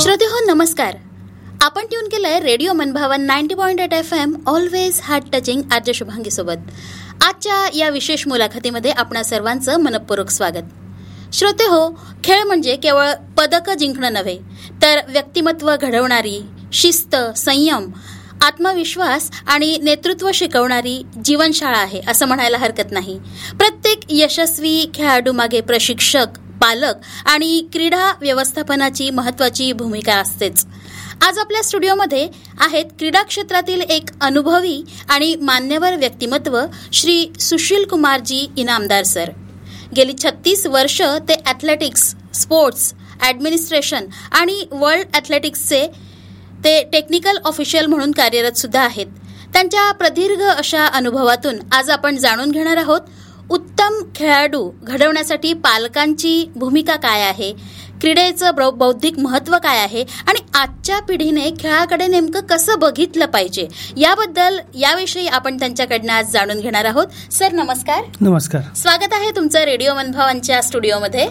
श्रोतेहो नमस्कार. आपण ट्यून केलंय रेडिओ मनभावन 90.8 FM always heart touching आर्ज Shubhangi सोबत. आजच्या या विशेष मुलाखतीमध्ये आपणा सर्वांचं मनपूर्वक स्वागत. श्रोतेहो, खेळ म्हणजे केवळ पदकं जिंकणं नव्हे, तर व्यक्तिमत्व घडवणारी, शिस्त, संयम, आत्मविश्वास आणि नेतृत्व शिकवणारी जीवनशाळा आहे असं म्हणायला हरकत नाही. प्रत्येक यशस्वी खेळाडूमागे प्रशिक्षक, पालक आणि क्रीडा व्यवस्थापनाची महत्त्वाची भूमिका असतेच. आज आपल्या स्टुडिओमध्ये आहेत क्रीडा क्षेत्रातील एक अनुभवी आणि मान्यवर व्यक्तिमत्व श्री सुशील कुमारजी इनामदार सर. गेली 36 वर्ष ते ॲथलेटिक्स, स्पोर्ट्स, ॲडमिनिस्ट्रेशन आणि वर्ल्ड ॲथलेटिक्सचे ते टेक्निकल ऑफिशियल म्हणून कार्यरत सुद्धा आहेत. त्यांच्या प्रदीर्घ अशा अनुभवातून आज आपण जाणून घेणार आहोत उत्तम खेळाडू घडवण्यासाठी पालकांची भूमिका काय आहे, क्रीडेचं बौद्धिक महत्त्व काय आहे आणि आजच्या पिढीने खेळाकडे नेमकं कसं बघितलं पाहिजे याबद्दल याविषयी आपण त्यांच्याकडनं आज जाणून घेणार आहोत. सर नमस्कार. नमस्कार. स्वागत आहे तुमचं रेडिओ मनभावांच्या स्टुडिओमध्ये.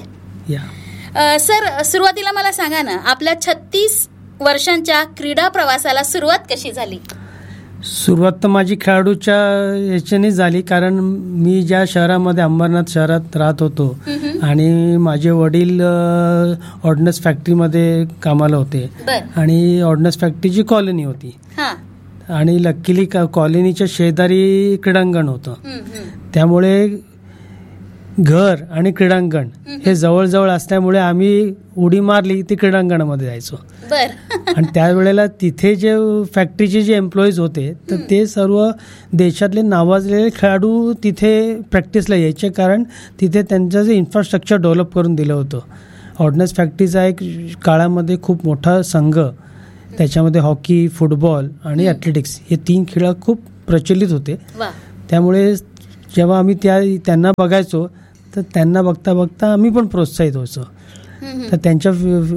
सर, सुरुवातीला मला सांगा ना, आपल्या 36 वर्षांच्या क्रीडा प्रवासाला सुरुवात कशी झाली? सुरुवात तर माझी खेळाडूच्या ह्याच्याने झाली, कारण मी ज्या शहरामध्ये अंबरनाथ शहरात राहत होतो आणि माझे वडील ऑर्डनन्स फॅक्टरीमध्ये कामाला होते आणि ऑर्डनन्स फॅक्टरीची कॉलनी होती आणि लकीली कॉलनीच्या शेजारी क्रीडांगण होतं. त्यामुळे घर आणि क्रीडांगण हे जवळजवळ असल्यामुळे आम्ही उडी मारली ती क्रीडांगणामध्ये जायचो. आणि त्यावेळेला तिथे जे फॅक्टरीचे जे एम्प्लॉईज होते तर ते सर्व देशातले नावाजलेले खेळाडू तिथे प्रॅक्टिसला यायचे, कारण तिथे त्यांचं जे इन्फ्रास्ट्रक्चर डेव्हलप करून दिलं होतं. ऑर्डनन्स फॅक्टरीचा एक काळामध्ये खूप मोठा संघ, त्याच्यामध्ये हॉकी, फुटबॉल आणि ॲथलेटिक्स हे 3 खेळ खूप प्रचलित होते. त्यामुळे जेव्हा आम्ही त्यांना बघायचो तर त्यांना बघता बघता आम्ही पण प्रोत्साहित व्हायचो. तर त्यांच्या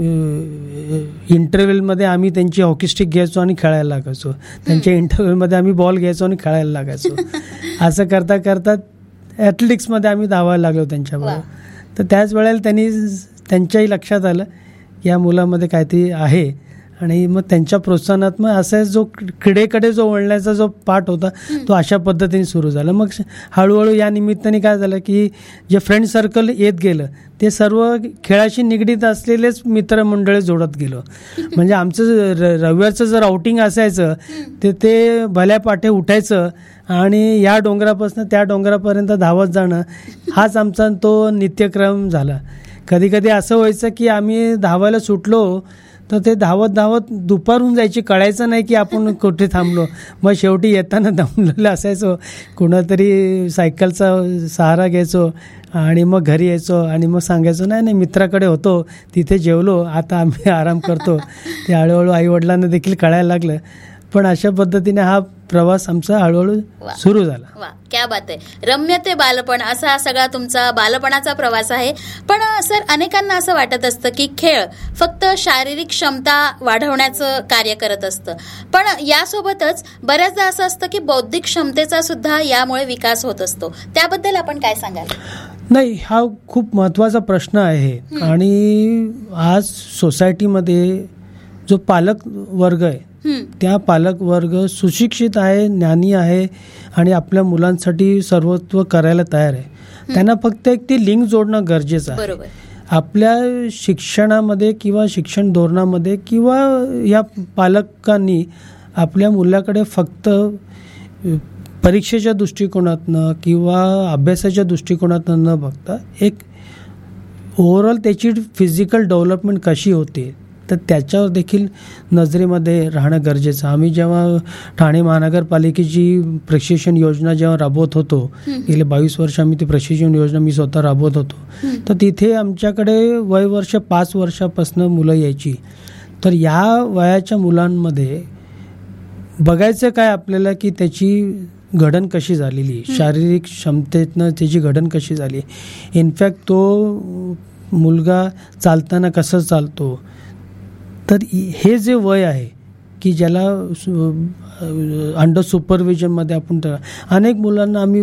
इंटरव्हलमध्ये आम्ही त्यांची हॉकी स्टिक घ्यायचो आणि खेळायला लागायचो. त्यांच्या इंटरव्हलमध्ये आम्ही बॉल घ्यायचो आणि खेळायला लागायचो. असं करता करता ॲथलेटिक्समध्ये आम्ही धावायला लागलो त्यांच्याबरोबर. तर त्याच वेळेला त्यांच्याही लक्षात आलं या मुलामध्ये काहीतरी आहे आणि मग त्यांच्या प्रोत्साहनात मग असा जो क्रीडेकडे जो वळण्याचा जो पाठ होता तो अशा पद्धतीने सुरू झाला. मग हळूहळू या निमित्ताने काय झालं की जे फ्रेंड सर्कल येत गेलं ते सर्व खेळाशी निगडीत असलेलेच मित्रमंडळी जोडत गेलो. म्हणजे आमचं रविवारचं जर आउटिंग असायचं ते भल्या पाठे उठायचं आणि या डोंगरापासून त्या डोंगरापर्यंत धावत जाणं हाच आमचा तो नित्यक्रम झाला. कधी कधी असं व्हायचं की आम्ही धावायला सुटलो तर ते धावत धावत दुपार होऊन जायची, कळायचं नाही की आपण कुठे थांबलो. मग शेवटी येताना दमलेलं असायचो, कुणातरी सायकलचा सहारा घ्यायचो आणि मग घरी यायचो आणि मग सांगायचो नाही मित्राकडे होतो तिथे जेवलो, आता आम्ही आराम करतो. ते हळूहळू आईवडिलांना देखील कळायला लागलं. पण अशा पद्धतीने हा प्रवास आमचा हळूहळू सुरू झाला. वा, क्या बात आहे. रम्य ते बालपण असा हा सगळा तुमचा बालपणाचा प्रवास आहे. पण सर, अनेकांना असं वाटत असतं की खेळ फक्त शारीरिक क्षमता वाढवण्याचं कार्य करत असतं, पण यासोबतच बऱ्याचदा असं असतं की बौद्धिक क्षमतेचा सुद्धा यामुळे विकास होत असतो. त्याबद्दल आपण काय सांगाल? नाही, हा खूप महत्त्वाचा प्रश्न आहे. आणि आज सोसायटीमध्ये जो पालक वर्ग आहे त्या पालक वर्ग सुशिक्षित आहे, ज्ञानी आहे आणि आपल्या मुलांसाठी सर्वस्व करायला तयार आहे. त्यांना फक्त एक ती लिंक जोडणं गरजेचं आहे. आपल्या शिक्षणामध्ये किंवा शिक्षण धोरणामध्ये किंवा या पालकांनी आपल्या मुलाकडे फक्त परीक्षेच्या दृष्टिकोनातनं किंवा अभ्यासाच्या दृष्टिकोनातनं न बघता एक ओव्हरऑल त्याची फिजिकल डेव्हलपमेंट कशी होते तर त्याच्यावर देखील नजरेमध्ये राहणं गरजेचं. आम्ही जेव्हा ठाणे महानगरपालिकेची प्रशिक्षण योजना जेव्हा राबवत होतो, गेले 22 वर्ष आम्ही ती प्रशिक्षण योजना मी स्वतः राबवत होतो, तर तिथे आमच्याकडे वयवर्ष 5 वर्षापासून मुलं यायची. तर या वयाच्या मुलांमध्ये बघायचं काय आपल्याला की त्याची घडण कशी झालेली, शारीरिक क्षमतेतनं त्याची घडण कशी झाली. इनफॅक्ट तो मुलगा चालताना कसं चालतो, तर हे जे वय आहे की ज्याला अंडर सुपरविजनमध्ये आपण अनेक मुलांना आम्ही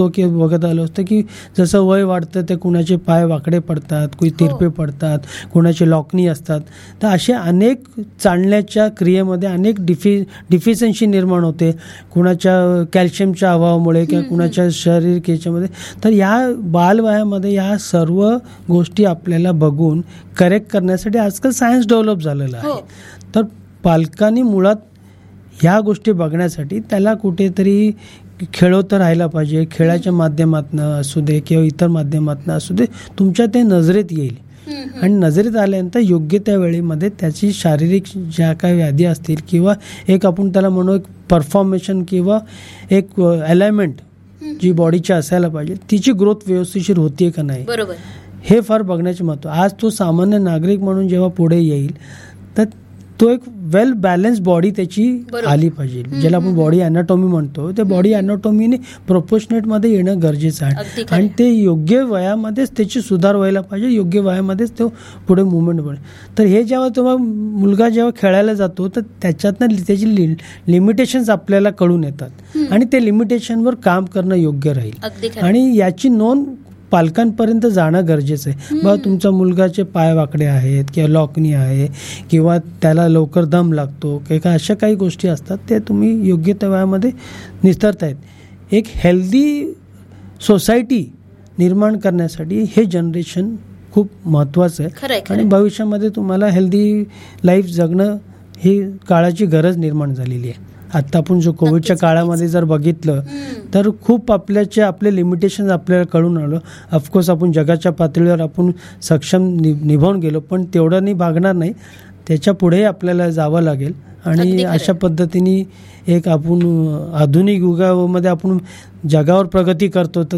बघत आलो असतं की जसं वय वाढतं ते कुणाचे पाय वाकडे पडतात, कुणी तिरपे पडतात, कुणाचे लॉकनी असतात. तर असे अनेक चालण्याच्या क्रियेमध्ये अनेक डिफिशियन्सी निर्माण होते, कुणाच्या कॅल्शियमच्या अभावामुळे किंवा कुणाच्या शारीरिक याच्यामध्ये. तर या बालवयामध्ये या सर्व गोष्टी आपल्याला बघून करेक्ट करण्यासाठी आजकाल सायन्स डेव्हलप झालेलं आहे. तर पालकांनी मुळात ह्या गोष्टी बघण्यासाठी त्याला कुठेतरी खेळवत राहायला पाहिजे. खेळाच्या माध्यमातून असू दे किंवा इतर माध्यमातून असू दे, तुमच्या ते नजरेत येईल आणि नजरेत आल्यानंतर योग्य त्या वेळेमध्ये त्याची शारीरिक ज्या काही व्याधी असतील किंवा एक आपण त्याला म्हणू एक परफॉर्मेशन किंवा एक अलाइनमेंट जी बॉडीची असायला पाहिजे तिची ग्रोथ व्यवस्थिशीर होतीये का नाही, बरोबर, हे फार बघण्याचे महत्त्व. आज तो सामान्य नागरिक म्हणून जेव्हा पुढे येईल तर तो एक वेल बॅलन्स बॉडी त्याची आली पाहिजे. ज्याला आपण बॉडी अॅनाटॉमी म्हणतो, त्या बॉडी अॅनाटॉमीने प्रोपोर्शनेटमध्ये येणं गरजेचं आहे आणि ते योग्य वयामध्येच त्याची सुधार व्हायला पाहिजे, योग्य वयामध्येच तो पुढे मुवमेंट होईल. तर हे जेव्हा मुलगा जेव्हा खेळायला जातो तर त्याच्यातनं त्याची लिमिटेशन्स आपल्याला कळून येतात आणि ते लिमिटेशनवर काम करणं योग्य राहील आणि याची नोंद पालकांपर्यंत जाणं गरजेचं आहे. बघा, तुमचा मुलगाचे पाय वाकडे आहेत किंवा लॉकनी आहे किंवा त्याला लवकर दम लागतो किंवा अशा काही गोष्टी असतात, त्या तुम्ही योग्य त्या वयामध्ये निस्तरतायत. एक हेल्दी सोसायटी निर्माण करण्यासाठी हे जनरेशन खूप महत्त्वाचं आहे आणि भविष्यामध्ये तुम्हाला हेल्दी लाईफ जगणं ही काळाची गरज निर्माण झालेली आहे. आता आपण जो कोविडच्या काळामध्ये जर बघितलं तर खूप आपले लिमिटेशन आपल्याला कळून आलं. ऑफकोर्स आपण जगाच्या पातळीवर आपण सक्षम निभावून गेलो, पण तेवढं नाही भागणार नाही, त्याच्या पुढे आपल्याला जावं लागेल आणि अशा पद्धतीने एक आपण आधुनिक युगामध्ये आपण जगावर प्रगती करतो तर